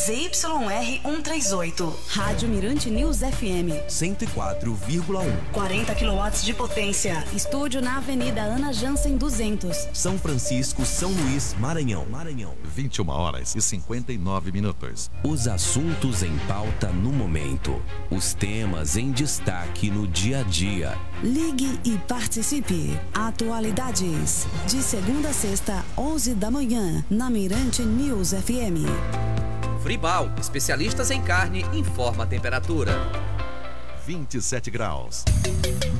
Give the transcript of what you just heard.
ZYR 138. Rádio Mirante News FM 104,1. 40 kW de potência. Estúdio na Avenida Ana Jansen 200. São Francisco, São Luís, Maranhão. 21h59. Os assuntos em pauta no momento. Os temas em destaque no dia a dia. Ligue e participe. Atualidades. De segunda a sexta, 11 da manhã, na Mirante News FM. Fribal, especialistas em carne, informa a temperatura. 27 graus.